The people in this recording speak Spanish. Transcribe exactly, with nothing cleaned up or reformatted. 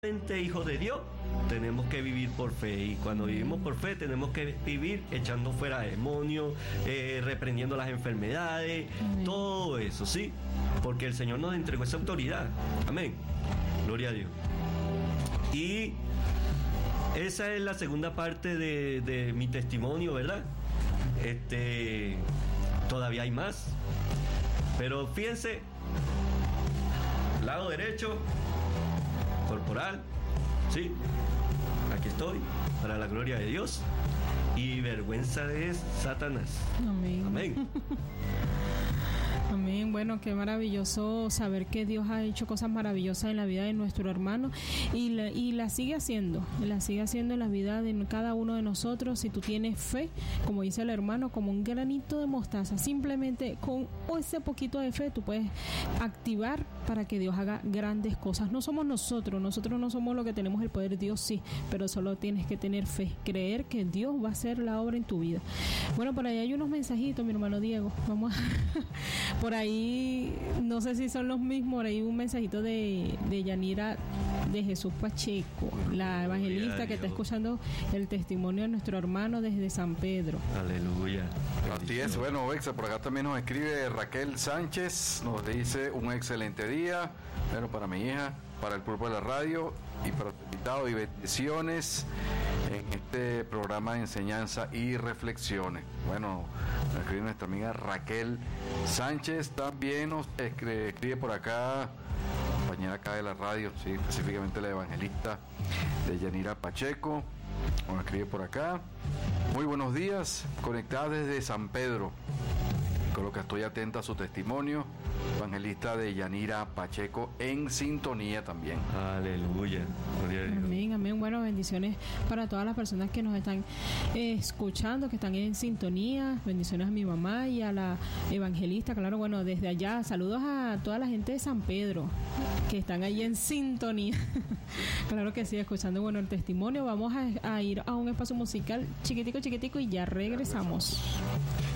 hijos de Dios, tenemos que vivir por fe, y cuando vivimos por fe tenemos que vivir echando fuera demonios, eh, reprendiendo las enfermedades, amén. Todo eso, sí, porque el Señor nos entregó esa autoridad, amén, gloria a Dios. Y esa es la segunda parte de, de mi testimonio, ¿verdad? Este, todavía hay más, pero fíjense, lado derecho, corporal, sí, aquí estoy, para la gloria de Dios, y vergüenza de Satanás. Amén. Amén. Amén. Bueno, qué maravilloso saber que Dios ha hecho cosas maravillosas en la vida de nuestro hermano y la, y la sigue haciendo, la sigue haciendo en la vida de cada uno de nosotros. Si tú tienes fe, como dice el hermano, como un granito de mostaza, simplemente con ese poquito de fe tú puedes activar para que Dios haga grandes cosas. No somos nosotros, nosotros no somos los que tenemos el poder, Dios sí, pero solo tienes que tener fe, creer que Dios va a hacer la obra en tu vida. Bueno, por ahí hay unos mensajitos, mi hermano Diego, vamos a... Por ahí, no sé si son los mismos, por ahí un mensajito de, de Yanira de Jesús Pacheco, la evangelista que está escuchando el testimonio de nuestro hermano desde San Pedro. Aleluya. Así es, bueno, Vexa, por acá también nos escribe Raquel Sánchez, nos dice un excelente día, bueno, para mi hija, para el pulpo de la radio y para tu invitado, y bendiciones en este programa de enseñanza y reflexiones. Bueno, nos escribe nuestra amiga Raquel Sánchez, también nos escribe, escribe por acá, compañera acá de la radio, sí, específicamente la evangelista de Yanira Pacheco, nos escribe por acá. Muy buenos días, conectada desde San Pedro, con lo que estoy atenta a su testimonio, evangelista de Yanira Pacheco, en sintonía también. Aleluya. Amén, amén. Bueno, bendiciones para todas las personas que nos están eh, escuchando, que están en sintonía. Bendiciones a mi mamá y a la evangelista, claro, bueno, desde allá. Saludos a toda la gente de San Pedro, que están ahí en sintonía. Claro que sí, escuchando, bueno, el testimonio. Vamos a, a ir a un espacio musical chiquitico, chiquitico y ya regresamos.